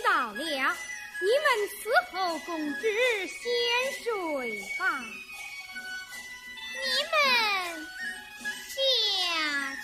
道了，你们伺候公主先睡吧。